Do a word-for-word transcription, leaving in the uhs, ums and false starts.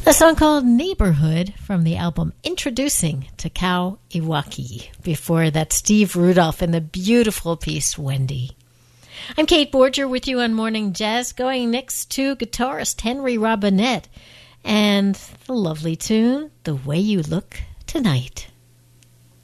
A song called Neighborhood from the album Introducing Takao Iwaki. Before that, Steve Rudolph and the beautiful piece Wendy. I'm Kate Borger with you on Morning Jazz, going next to guitarist Henry Robinette and the lovely tune The Way You Look Tonight.